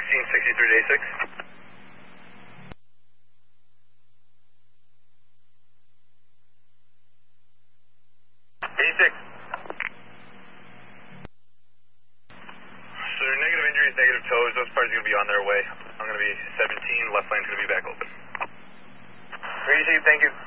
1663 day 6. Day 6. So negative injuries, negative toes, those parts are going to be on their way. I'm going to be 17, left lane's going to be back open. Appreciate it, thank you.